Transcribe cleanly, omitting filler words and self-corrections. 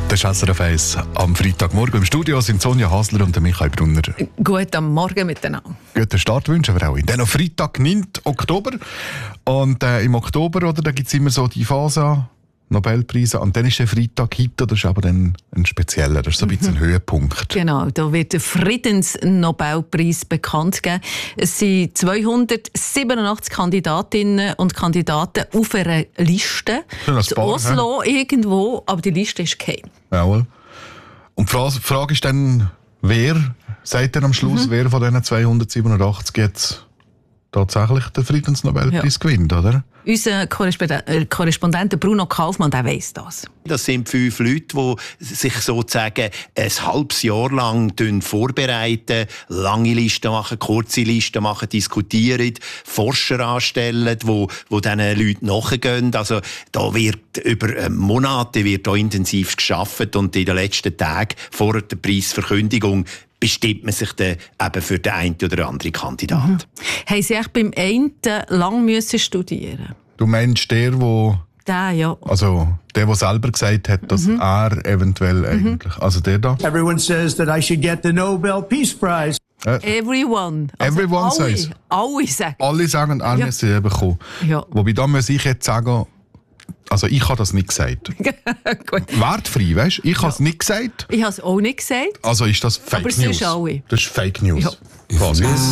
Das ist SRF 1 am Freitagmorgen. Im Studio sind Sonja Hasler und Michael Brunner. Guten Morgen miteinander. Guten Start wünschen wir auch. Dann am Freitag, 9. Oktober. Und im Oktober, oder, da gibt es immer so die Phase, Nobelpreise. Und dann ist der Freitag heute, das ist aber dann ein spezieller, das ist so ein bisschen ein Höhepunkt. Genau, da wird der Friedensnobelpreis bekannt gegeben. Es sind 287 Kandidatinnen und Kandidaten auf einer Liste. In Oslo irgendwo, aber die Liste ist geheim. Jawohl. Und die Frage ist dann, wer sagt dann am Schluss, wer von diesen 287 jetzt tatsächlich den Friedensnobelpreis gewinnt, oder? Unser Korrespondent Bruno Kaufmann, der weiss das. Das sind 5 Leute, die sich sozusagen ein halbes Jahr lang vorbereiten, lange Listen machen, kurze Listen machen, diskutieren, Forscher anstellen, die diesen Leuten nachgehen. Also da wird über Monate intensiv gearbeitet und in den letzten Tagen vor der Preisverkündung bestimmt man sich dann eben für den einen oder anderen Kandidaten. Haben Sie echt beim einen lang studieren? Du meinst der Ja. Also der selber gesagt hat, dass er eventuell eigentlich, also der da. Everyone says that I should get the Nobel Peace Prize. Everyone. Also Everyone says. Alle sagen. Alle sagen, alle müssen sie bekommen. Ja. Wobei, da muss ich jetzt sagen, also ich habe das nicht gesagt. Gut. Wertfrei, weißt du? Ich habe es nicht gesagt. Ich habe es auch nicht gesagt. Also ist das Fake Aber News. sonst alle. Das ist Fake News. Ja. Quasi.